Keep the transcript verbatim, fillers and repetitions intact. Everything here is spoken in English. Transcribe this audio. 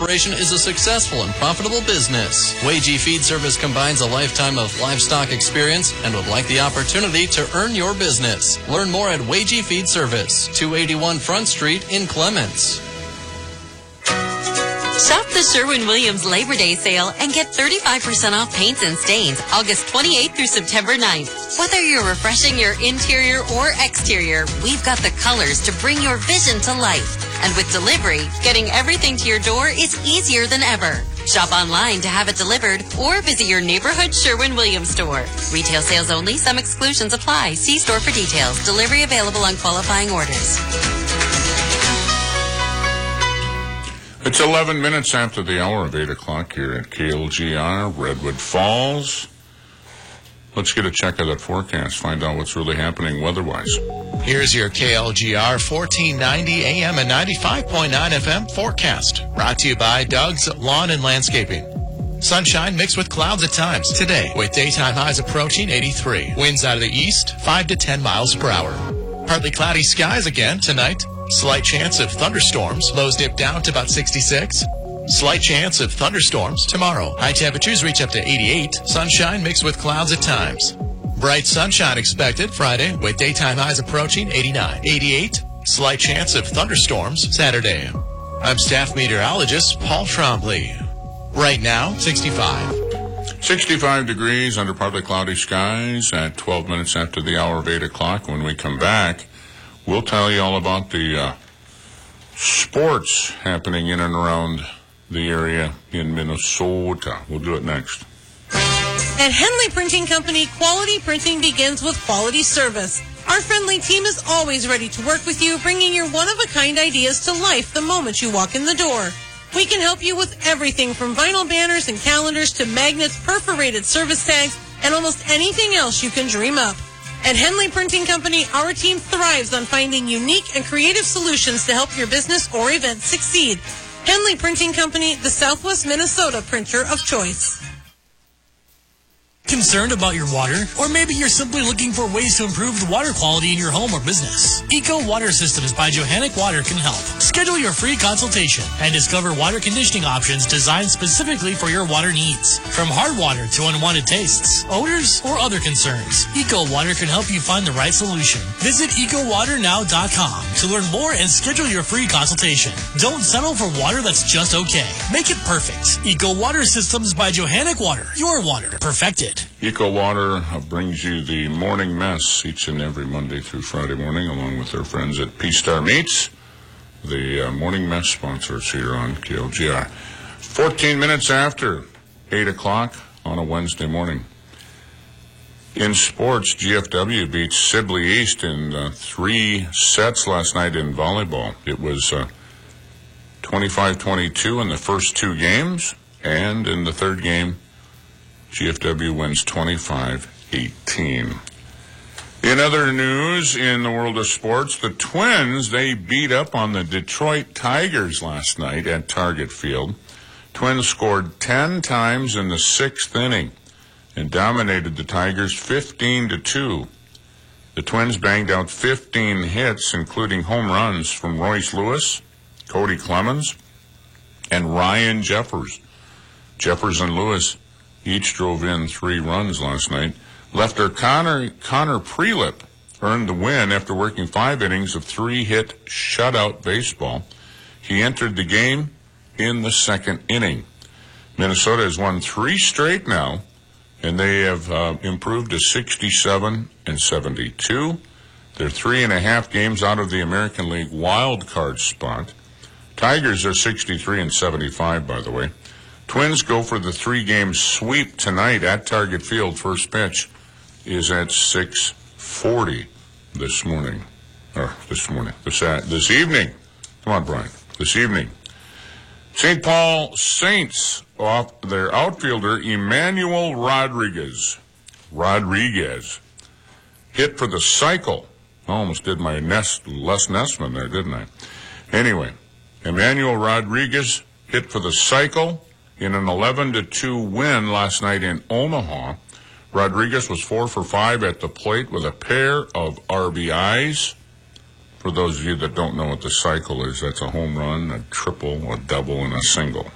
operation is a successful and profitable business. Wagee Feed Service combines a lifetime of livestock experience and would like the opportunity to earn your business. Learn more at Wagee Feed Service, two eighty-one Front Street in Clements. Shop the Sherwin-Williams Labor Day sale and get thirty-five percent off paints and stains August twenty-eighth through September ninth. Whether you're refreshing your interior or exterior, we've got the colors to bring your vision to life. And with delivery, getting everything to your door is easier than ever. Shop online to have it delivered or visit your neighborhood Sherwin-Williams store. Retail sales only. Some exclusions apply. See store for details. Delivery available on qualifying orders. It's eleven minutes after the hour of eight o'clock here at K L G R, Redwood Falls. Let's get a check of that forecast, find out what's really happening weather-wise. Here's your K L G R fourteen ninety A M and ninety-five point nine F M forecast. Brought to you by Doug's Lawn and Landscaping. Sunshine mixed with clouds at times today, with daytime highs approaching eighty-three. Winds out of the east, five to ten miles per hour. Partly cloudy skies again tonight. Slight chance of thunderstorms. Lows dip down to about sixty-six. Slight chance of thunderstorms tomorrow. High temperatures reach up to eighty-eight. Sunshine mixed with clouds at times. Bright sunshine expected Friday with daytime highs approaching eighty-nine. eighty-eight. Slight chance of thunderstorms Saturday. I'm staff meteorologist Paul Trombley. Right now, sixty-five. sixty-five degrees under partly cloudy skies at twelve minutes after the hour of eight o'clock. When we come back, we'll tell you all about the uh, sports happening in and around the area in Minnesota. We'll do it next. At Henley Printing Company, quality printing begins with quality service. Our friendly team is always ready to work with you, bringing your one-of-a-kind ideas to life the moment you walk in the door. We can help you with everything from vinyl banners and calendars to magnets, perforated service tags, and almost anything else you can dream up. At Henley Printing Company, our team thrives on finding unique and creative solutions to help your business or event succeed. Henley Printing Company, the Southwest Minnesota printer of choice. Concerned about your water? Or maybe you're simply looking for ways to improve the water quality in your home or business. Eco Water Systems by Johannec Water can help. Schedule your free consultation and discover water conditioning options designed specifically for your water needs. From hard water to unwanted tastes, odors, or other concerns, Eco Water can help you find the right solution. Visit eco water now dot com to learn more and schedule your free consultation. Don't settle for water that's just okay. Make it perfect. Eco Water Systems by Johannec Water. Your water perfected. Eco Water brings you the morning mess each and every Monday through Friday morning, along with their friends at P-Star Meats, the uh, morning mess sponsors here on K L G R. fourteen minutes after eight o'clock on a Wednesday morning. In sports, G F W beat Sibley East in uh, three sets last night in volleyball. It was uh, twenty-five twenty-two in the first two games, and in the third game, G F W wins twenty-five eighteen. In other news in the world of sports, the Twins, they beat up on the Detroit Tigers last night at Target Field. Twins scored ten times in the sixth inning and dominated the Tigers fifteen to two. The Twins banged out fifteen hits, including home runs from Royce Lewis, Cody Clemens, and Ryan Jeffers. Jeffers and Lewis each drove in three runs last night. Lefter Connor, Connor Prelip earned the win after working five innings of three-hit shutout baseball. He entered the game in the second inning. Minnesota has won three straight now, and they have uh, improved to sixty-seven and seventy-two. They're three and a half games out of the American League wild card spot. Tigers are sixty-three and seventy-five, by the way. Twins go for the three-game sweep tonight at Target Field. First pitch is at six forty this morning. Or this morning. This, uh, this evening. Come on, Brian. This evening. Saint Paul Saints off their outfielder, Emmanuel Rodriguez. Rodriguez. Hit for the cycle. I almost did my Ness, Les Nessman there, didn't I? Anyway, Emmanuel Rodriguez hit for the cycle in an eleven to two win last night in Omaha. Rodriguez was four for five at the plate with a pair of R B Is. For those of you that don't know what the cycle is, that's a home run, a triple, a double, and a single.